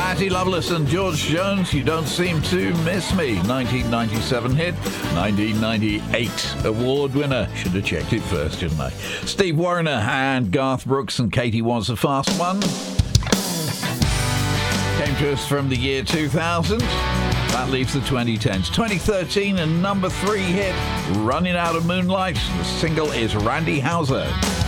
Patty Loveless and George Jones, You Don't Seem to Miss Me. 1997 hit, 1998 award winner. Should have checked it first, shouldn't I? Steve Wariner and Garth Brooks and Katie Was a Fast One. Came to us from the year 2000. That leaves the 2010s. 2013 and number 3 hit, Running Out of Moonlight. The single is Randy Houser.